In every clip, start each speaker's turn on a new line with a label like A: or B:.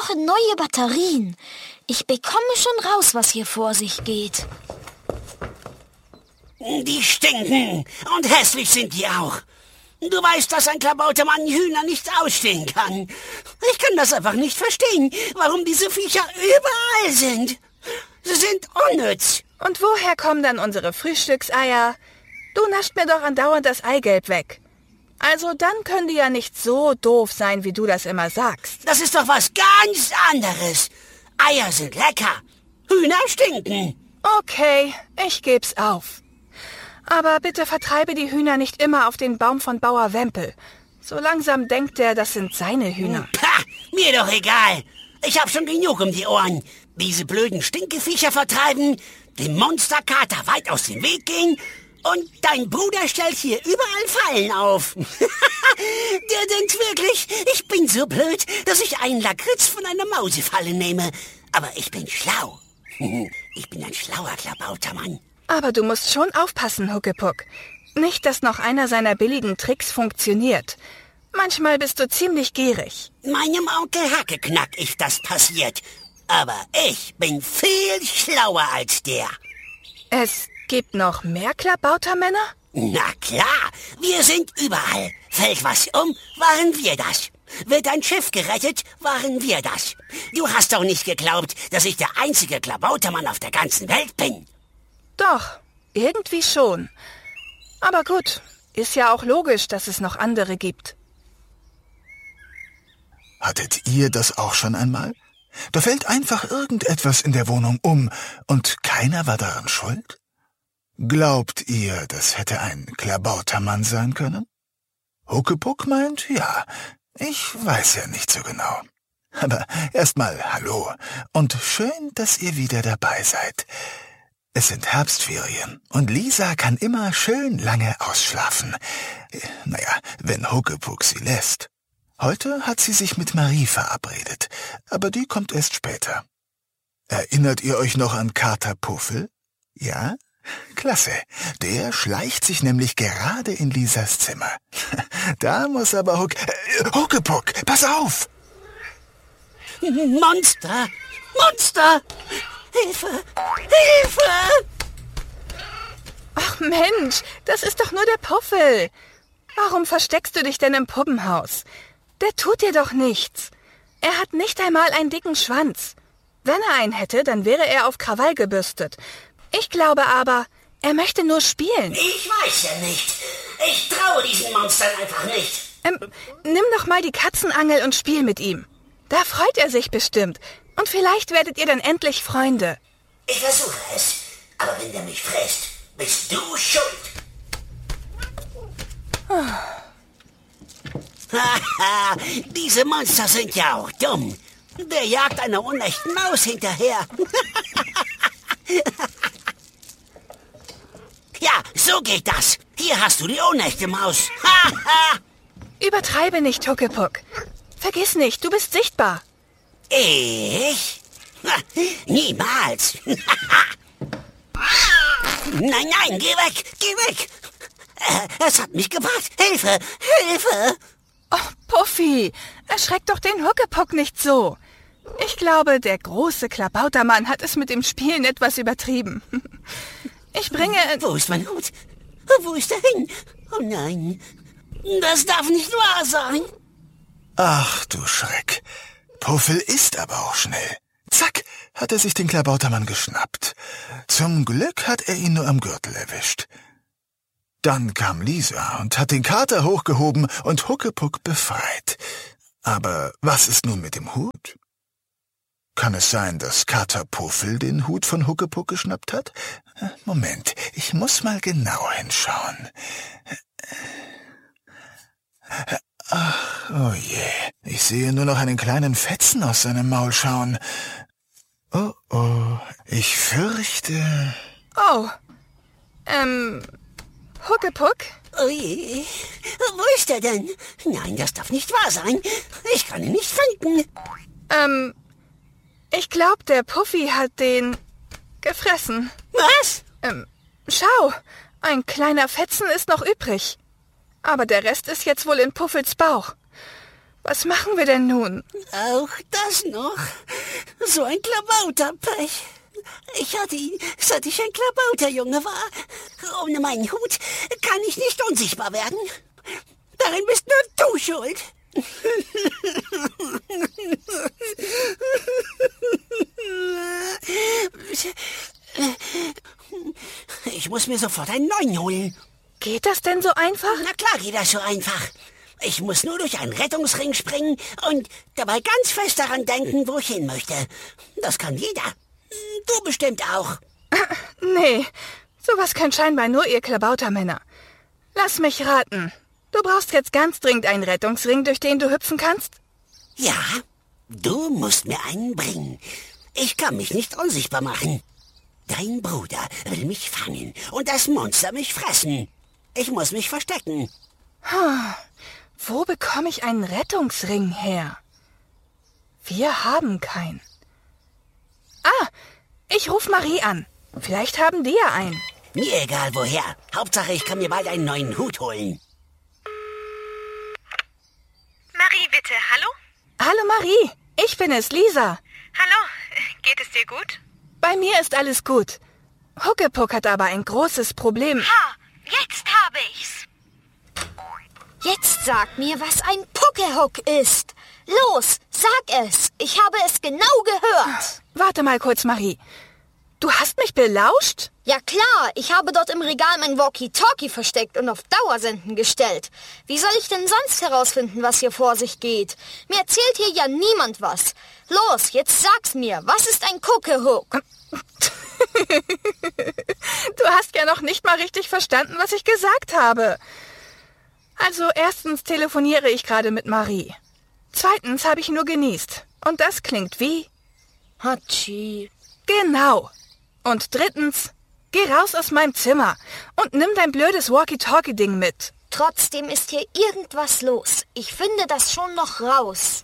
A: brauche neue Batterien. Ich bekomme schon raus, was hier vor sich geht.
B: Die stinken und hässlich sind die auch. Du weißt, dass ein Klabautermann Hühner nicht ausstehen kann. Ich kann das einfach nicht verstehen, warum diese Viecher überall sind. Sie sind unnütz.
C: Und woher kommen dann unsere Frühstückseier? Du nascht mir doch andauernd das Eigelb weg. Also dann können die ja nicht so doof sein, wie du das immer sagst.
B: Das ist doch was ganz anderes. Eier sind lecker. Hühner stinken.
C: Okay, ich geb's auf. Aber bitte vertreibe die Hühner nicht immer auf den Baum von Bauer Wempel. So langsam denkt er, das sind seine Hühner.
B: Ha, mir doch egal. Ich hab schon genug um die Ohren. Diese blöden Stinkeviecher vertreiben, dem Monsterkater weit aus dem Weg gehen und dein Bruder stellt hier überall Fallen auf. Der denkt wirklich, ich bin so blöd, dass ich einen Lakritz von einer Mausefalle nehme. Aber ich bin schlau. Ich bin ein schlauer Klabautermann.
C: Aber du musst schon aufpassen, Huckepuck. Nicht, dass noch einer seiner billigen Tricks funktioniert. Manchmal bist du ziemlich gierig.
B: Meinem Onkel Hackeknack ist das passiert. Aber ich bin viel schlauer als der.
C: Es gibt noch mehr Klabautermänner?
B: Na klar, wir sind überall. Fällt was um, waren wir das. Wird ein Schiff gerettet, waren wir das. Du hast doch nicht geglaubt, dass ich der einzige Klabautermann auf der ganzen Welt bin.
C: Doch, irgendwie schon. Aber gut, ist ja auch logisch, dass es noch andere gibt.
D: Hattet ihr das auch schon einmal? Da fällt einfach irgendetwas in der Wohnung um und keiner war daran schuld? Glaubt ihr, das hätte ein Klabautermann sein können? Huckepuck meint, ja. Ich weiß ja nicht so genau. Aber erstmal hallo und schön, dass ihr wieder dabei seid. Es sind Herbstferien und Lisa kann immer schön lange ausschlafen. Naja, wenn Huckepuck sie lässt. Heute hat sie sich mit Marie verabredet, aber die kommt erst später. Erinnert ihr euch noch an Kater Puffel? Ja? Klasse. Der schleicht sich nämlich gerade in Lisas Zimmer. Da muss aber Huckepuck, pass auf!
B: Monster! Monster! Hilfe! Hilfe!
C: Ach Mensch, das ist doch nur der Puffel. Warum versteckst du dich denn im Puppenhaus? Der tut dir doch nichts. Er hat nicht einmal einen dicken Schwanz. Wenn er einen hätte, dann wäre er auf Krawall gebürstet. Ich glaube aber, er möchte nur spielen.
B: Ich weiß ja nicht. Ich traue diesen Monstern einfach nicht.
C: Nimm doch mal die Katzenangel und spiel mit ihm. Da freut er sich bestimmt. Und vielleicht werdet ihr dann endlich Freunde.
B: Ich versuche es, aber wenn der mich frisst, bist du schuld. Haha, diese Monster sind ja auch dumm. Der jagt einer unechten Maus hinterher. Ja, so geht das. Hier hast du die unechte Maus.
C: Übertreibe nicht, Huckepuck. Vergiss nicht, du bist sichtbar.
B: Ich? Niemals. Nein, geh weg. Es hat mich gepackt. Hilfe.
C: Oh, Puffy, erschreck doch den Huckepuck nicht so. Ich glaube, der große Klabautermann hat es mit dem Spielen etwas übertrieben. Ich bringe...
B: Wo ist mein Hut? Wo ist er hin? Oh nein, das darf nicht wahr sein.
D: Ach du Schreck. Puffel ist aber auch schnell. Zack, hat er sich den Klabautermann geschnappt. Zum Glück hat er ihn nur am Gürtel erwischt. Dann kam Lisa und hat den Kater hochgehoben und Huckepuck befreit. Aber was ist nun mit dem Hut? Kann es sein, dass Kater Puffel den Hut von Huckepuck geschnappt hat? Moment, ich muss mal genau hinschauen. Ach, oh je, ich sehe nur noch einen kleinen Fetzen aus seinem Maul schauen. Oh, ich fürchte...
C: Oh, Huckepuck?
B: Ui, wo ist er denn? Nein, das darf nicht wahr sein. Ich kann ihn nicht finden.
C: Ich glaube, der Puffy hat den gefressen.
B: Was?
C: Schau, ein kleiner Fetzen ist noch übrig. Aber der Rest ist jetzt wohl in Puffels Bauch. Was machen wir denn nun?
B: Auch das noch. So ein Klabauterpech. Ich hatte ihn, seit ich ein Klabauterjunge war. Ohne meinen Hut kann ich nicht unsichtbar werden. Darin bist nur du schuld. Ich muss mir sofort einen neuen holen.
C: Geht das denn so einfach?
B: Na klar geht das so einfach. Ich muss nur durch einen Rettungsring springen und dabei ganz fest daran denken, wo ich hin möchte. Das kann jeder. Du bestimmt auch.
C: Nee, sowas kann scheinbar nur ihr Klabautermänner. Lass mich raten. Du brauchst jetzt ganz dringend einen Rettungsring, durch den du hüpfen kannst?
B: Ja, du musst mir einen bringen. Ich kann mich nicht unsichtbar machen. Dein Bruder will mich fangen und das Monster mich fressen. Ich muss mich verstecken.
C: Wo bekomme ich einen Rettungsring her? Wir haben keinen. Ich rufe Marie an. Vielleicht haben die ja einen.
B: Mir egal woher. Hauptsache, ich kann mir bald einen neuen Hut holen.
E: Marie, bitte, hallo?
C: Hallo Marie, ich bin es, Lisa.
E: Hallo, geht es dir gut?
C: Bei mir ist alles gut. Huckepuck hat aber ein großes Problem.
A: Ha, jetzt habe ich's. Jetzt sag mir, was ein Puckehuck ist. Los, sag es. Ich habe es genau gehört.
C: Warte mal kurz, Marie. Du hast mich belauscht?
A: Ja klar, ich habe dort im Regal mein Walkie-Talkie versteckt und auf Dauersenden gestellt. Wie soll ich denn sonst herausfinden, was hier vor sich geht? Mir erzählt hier ja niemand was. Los, jetzt sag's mir. Was ist ein Puckehuck?
C: Du hast ja noch nicht mal richtig verstanden, was ich gesagt habe. Also erstens telefoniere ich gerade mit Marie. Zweitens habe ich nur genießt. Und das klingt wie...
A: Hatschi.
C: Genau. Und drittens, geh raus aus meinem Zimmer und nimm dein blödes Walkie-Talkie-Ding mit.
A: Trotzdem ist hier irgendwas los. Ich finde das schon noch raus.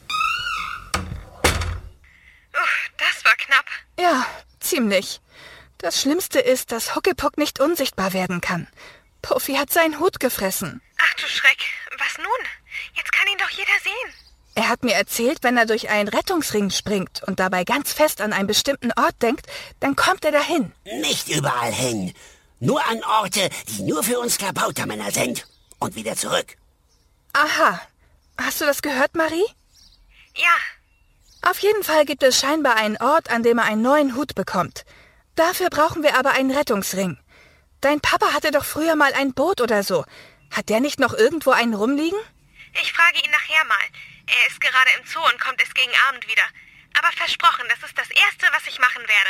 E: Das war knapp.
C: Ja, ziemlich. Das Schlimmste ist, dass Huckepuck nicht unsichtbar werden kann. Puffy hat seinen Hut gefressen.
E: Ach du Schreck, was nun? Jetzt kann ihn doch jeder sehen.
C: Er hat mir erzählt, wenn er durch einen Rettungsring springt und dabei ganz fest an einen bestimmten Ort denkt, dann kommt er dahin.
B: Nicht überall hin. Nur an Orte, die nur für uns Klabautermänner sind. Und wieder zurück.
C: Aha. Hast du das gehört, Marie?
E: Ja.
C: Auf jeden Fall gibt es scheinbar einen Ort, an dem er einen neuen Hut bekommt. Dafür brauchen wir aber einen Rettungsring. Dein Papa hatte doch früher mal ein Boot oder so. Hat der nicht noch irgendwo einen rumliegen?
E: Ich frage ihn nachher mal. Er ist gerade im Zoo und kommt erst gegen Abend wieder. Aber versprochen, das ist das Erste, was ich machen werde.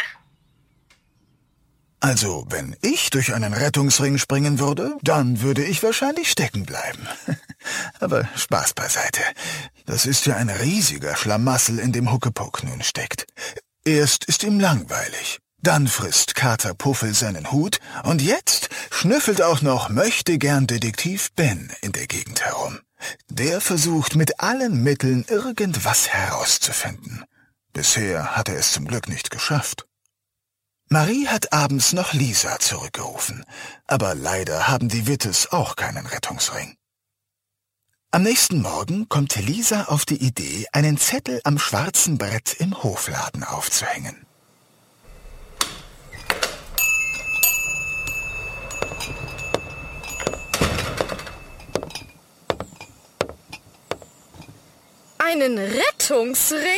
D: Also, wenn ich durch einen Rettungsring springen würde, dann würde ich wahrscheinlich stecken bleiben. Aber Spaß beiseite. Das ist ja ein riesiger Schlamassel, in dem Huckepuck nun steckt. Erst ist ihm langweilig. Dann frisst Kater Puffel seinen Hut und jetzt schnüffelt auch noch Möchtegern-Detektiv Ben in der Gegend herum. Der versucht mit allen Mitteln irgendwas herauszufinden. Bisher hat er es zum Glück nicht geschafft. Marie hat abends noch Lisa zurückgerufen, aber leider haben die Wittes auch keinen Rettungsring. Am nächsten Morgen kommt Lisa auf die Idee, einen Zettel am schwarzen Brett im Hofladen aufzuhängen.
F: Einen Rettungsring?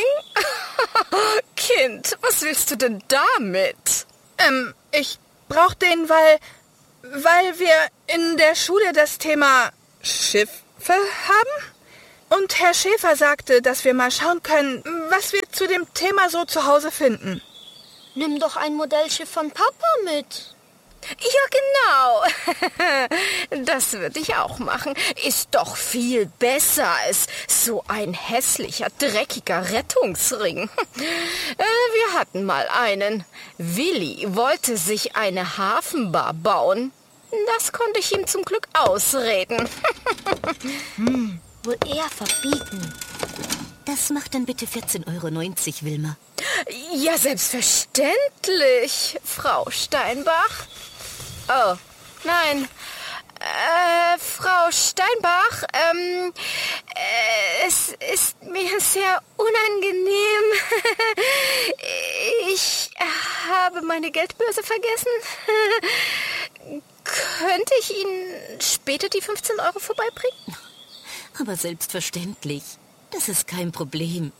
F: Kind, was willst du denn damit?
C: Ich brauch den, weil wir in der Schule das Thema Schiffe haben. Und Herr Schäfer sagte, dass wir mal schauen können, was wir zu dem Thema so zu Hause finden.
A: Nimm doch ein Modellschiff von Papa mit.
F: Ja, genau. Das würde ich auch machen. Ist doch viel besser als so ein hässlicher, dreckiger Rettungsring. Wir hatten mal einen. Willi wollte sich eine Hafenbar bauen. Das konnte ich ihm zum Glück ausreden.
A: Wohl eher verbieten.
G: Das macht dann bitte 14,90 €, Wilma.
F: Ja, selbstverständlich, Frau Steinbach. Oh, nein. Frau Steinbach, Es ist mir sehr unangenehm. Ich habe meine Geldbörse vergessen. Könnte ich Ihnen später die 15 Euro vorbeibringen?
G: Aber selbstverständlich. Das ist kein Problem.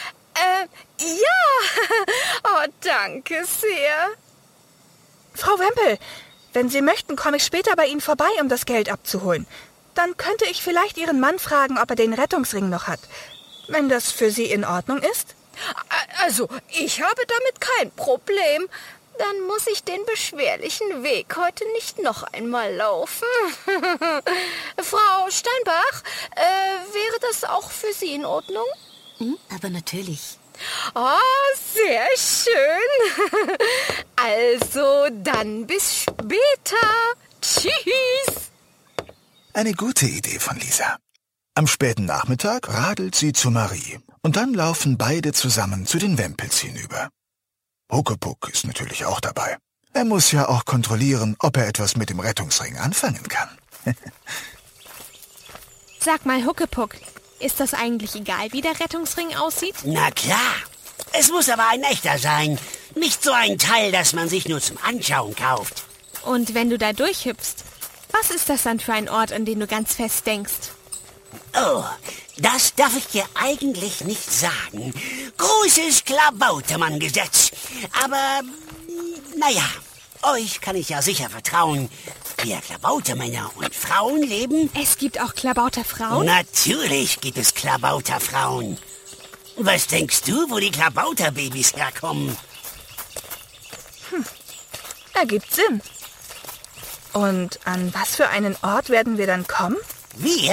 F: Ja. Oh, danke sehr.
C: Frau Wempel, wenn Sie möchten, komme ich später bei Ihnen vorbei, um das Geld abzuholen. Dann könnte ich vielleicht Ihren Mann fragen, ob er den Rettungsring noch hat. Wenn das für Sie in Ordnung ist?
F: Also, ich habe damit kein Problem. Dann muss ich den beschwerlichen Weg heute nicht noch einmal laufen. Frau Steinbach, wäre das auch für Sie in Ordnung?
G: Aber natürlich.
F: Oh, sehr schön. Also, dann bis später. Tschüss.
D: Eine gute Idee von Lisa. Am späten Nachmittag radelt sie zu Marie und dann laufen beide zusammen zu den Wempels hinüber. Huckepuck ist natürlich auch dabei. Er muss ja auch kontrollieren, ob er etwas mit dem Rettungsring anfangen kann.
H: Sag mal, Huckepuck, ist das eigentlich egal, wie der Rettungsring aussieht?
B: Na klar. Es muss aber ein echter sein. Nicht so ein Teil, das man sich nur zum Anschauen kauft.
H: Und wenn du da durchhüpfst, was ist das dann für ein Ort, an den du ganz fest denkst?
B: Oh, das darf ich dir eigentlich nicht sagen. Großes Klabautermann-Gesetz. Aber, naja, euch kann ich ja sicher vertrauen. Wir Klabautermänner und Frauen leben...
H: Es gibt auch Klabauterfrauen?
B: Natürlich gibt es Klabauterfrauen. Was denkst du, wo die Klabauterbabys herkommen?
C: Ergibt Sinn. Und an was für einen Ort werden wir dann kommen?
B: Wir?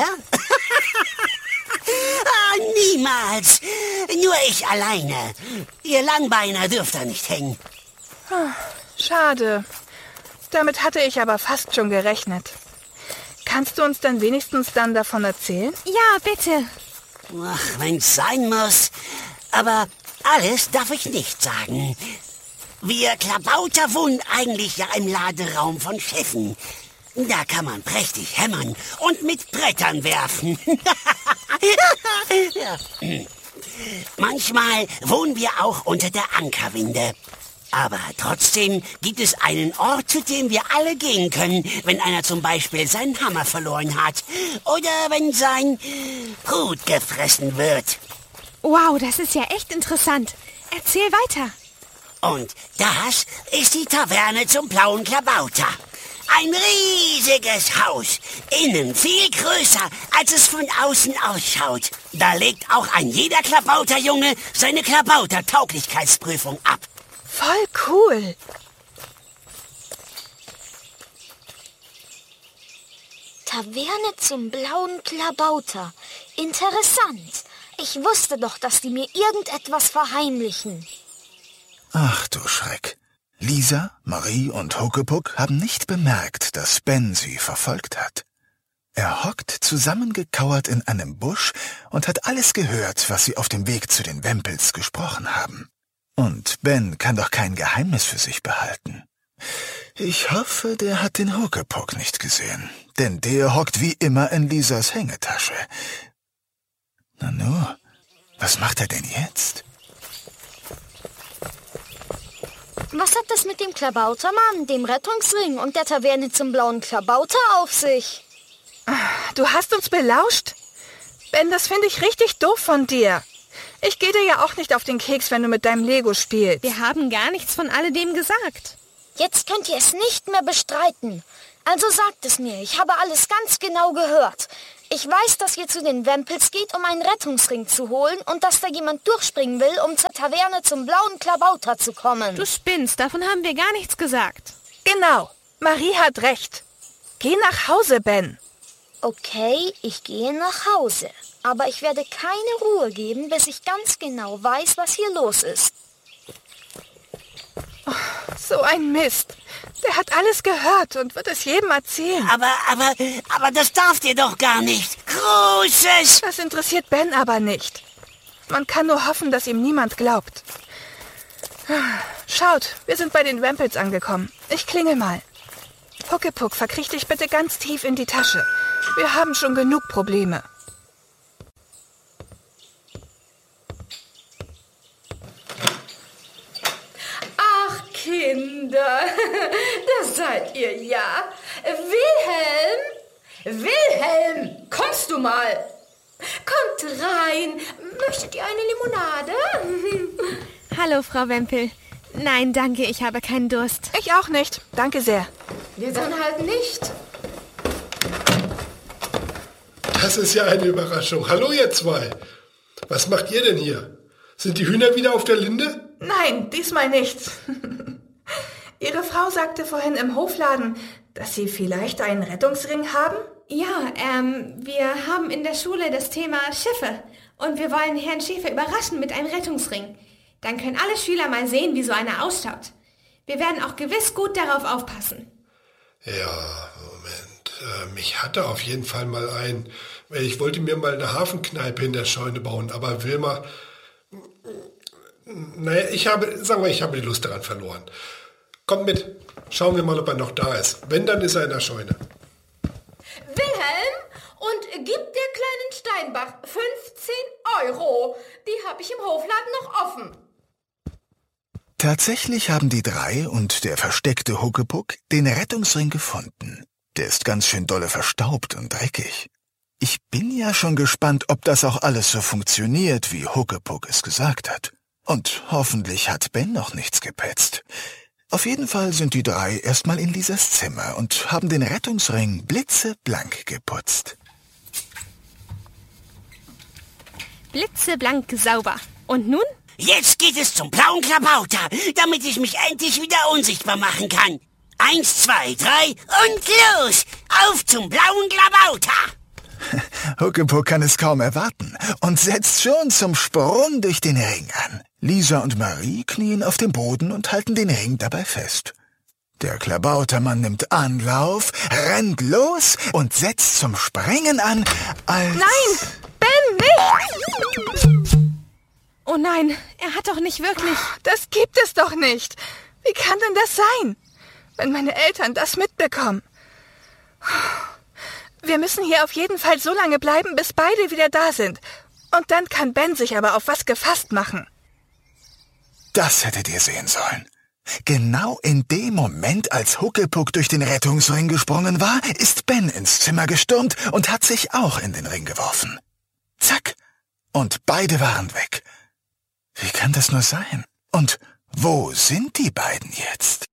B: Niemals. Nur ich alleine. Ihr Langbeiner dürft da nicht hängen.
C: Schade. Damit hatte ich aber fast schon gerechnet. Kannst du uns dann wenigstens dann davon erzählen?
H: Ja, bitte.
B: Ach, wenn's sein muss. Aber alles darf ich nicht sagen. Wir Klabauter wohnen eigentlich ja im Laderaum von Schiffen. Da kann man prächtig hämmern und mit Brettern werfen. Ja. Manchmal wohnen wir auch unter der Ankerwinde. Aber trotzdem gibt es einen Ort, zu dem wir alle gehen können, wenn einer zum Beispiel seinen Hammer verloren hat. Oder wenn sein Hut gefressen wird.
H: Wow, das ist ja echt interessant. Erzähl weiter.
B: Und das ist die Taverne zum Blauen Klabauter. Ein riesiges Haus, innen viel größer, als es von außen ausschaut. Da legt auch ein jeder Klabauterjunge seine Klabauter-Tauglichkeitsprüfung ab.
C: Voll cool.
A: Taverne zum Blauen Klabauter. Interessant. Ich wusste doch, dass die mir irgendetwas verheimlichen.
D: Ach du Schreck. Lisa, Marie und Huckepuck haben nicht bemerkt, dass Ben sie verfolgt hat. Er hockt zusammengekauert in einem Busch und hat alles gehört, was sie auf dem Weg zu den Wempels gesprochen haben. Und Ben kann doch kein Geheimnis für sich behalten. Ich hoffe, der hat den Huckepuck nicht gesehen, denn der hockt wie immer in Lisas Hängetasche. Nanu, was macht er denn jetzt?
A: Was hat das mit dem Klabautermann, dem Rettungsring und der Taverne zum Blauen Klabauter auf sich?
C: Du hast uns belauscht? Ben, das finde ich richtig doof von dir. Ich gehe dir ja auch nicht auf den Keks, wenn du mit deinem Lego spielst.
H: Wir haben gar nichts von alledem gesagt.
A: Jetzt könnt ihr es nicht mehr bestreiten. Also sagt es mir, ich habe alles ganz genau gehört. Ich weiß, dass ihr zu den Wempels geht, um einen Rettungsring zu holen und dass da jemand durchspringen will, um zur Taverne zum Blauen Klabauter zu kommen.
H: Du spinnst, davon haben wir gar nichts gesagt.
C: Genau, Marie hat recht. Geh nach Hause, Ben.
A: Okay, ich gehe nach Hause. Aber ich werde keine Ruhe geben, bis ich ganz genau weiß, was hier los ist.
C: So ein Mist. Der hat alles gehört und wird es jedem erzählen.
B: Aber das darf dir doch gar nicht. Großes!
C: Das interessiert Ben aber nicht. Man kann nur hoffen, dass ihm niemand glaubt. Schaut, wir sind bei den Wempels angekommen. Ich klingel mal. Huckepuck, verkriech dich bitte ganz tief in die Tasche. Wir haben schon genug Probleme.
F: Ja, Wilhelm, kommst du mal? Kommt rein. Möchtet ihr eine Limonade?
H: Hallo, Frau Wempel. Nein, danke, ich habe keinen Durst.
C: Ich auch nicht. Danke sehr.
F: Wir dann halt nicht.
I: Das ist ja eine Überraschung. Hallo, ihr zwei. Was macht ihr denn hier? Sind die Hühner wieder auf der Linde?
C: Nein, diesmal nicht. Ihre Frau sagte vorhin im Hofladen, dass Sie vielleicht einen Rettungsring haben?
J: Ja, wir haben in der Schule das Thema Schiffe und wir wollen Herrn Schäfer überraschen mit einem Rettungsring. Dann können alle Schüler mal sehen, wie so einer ausschaut. Wir werden auch gewiss gut darauf aufpassen.
I: Ja, Moment. Mich hatte auf jeden Fall mal ein. Ich wollte mir mal eine Hafenkneipe in der Scheune bauen, aber Wilma... Naja, ich habe die Lust daran verloren. Kommt mit, schauen wir mal, ob er noch da ist. Wenn, dann ist er in der Scheune.
F: Wilhelm, und gib der kleinen Steinbach 15 €. Die habe ich im Hofladen noch offen.
D: Tatsächlich haben die drei und der versteckte Huckepuck den Rettungsring gefunden. Der ist ganz schön dolle verstaubt und dreckig. Ich bin ja schon gespannt, ob das auch alles so funktioniert, wie Huckepuck es gesagt hat. Und hoffentlich hat Ben noch nichts gepetzt. Auf jeden Fall sind die drei erstmal in Lisas Zimmer und haben den Rettungsring blitzeblank geputzt.
H: Blitzeblank sauber. Und nun?
B: Jetzt geht es zum blauen Klabauter, damit ich mich endlich wieder unsichtbar machen kann. 1, 2, 3 und los! Auf zum blauen Klabauter!
D: Huckepuck kann es kaum erwarten und setzt schon zum Sprung durch den Ring an. Lisa und Marie knien auf dem Boden und halten den Ring dabei fest. Der Klabautermann nimmt Anlauf, rennt los und setzt zum Springen an, als...
C: Nein, Ben, nicht!
H: Oh nein, er hat doch nicht wirklich...
C: Das gibt es doch nicht. Wie kann denn das sein? Wenn meine Eltern das mitbekommen. Wir müssen hier auf jeden Fall so lange bleiben, bis beide wieder da sind. Und dann kann Ben sich aber auf was gefasst machen.
D: Das hättet ihr sehen sollen. Genau in dem Moment, als Huckepuck durch den Rettungsring gesprungen war, ist Ben ins Zimmer gestürmt und hat sich auch in den Ring geworfen. Zack! Und beide waren weg. Wie kann das nur sein? Und wo sind die beiden jetzt?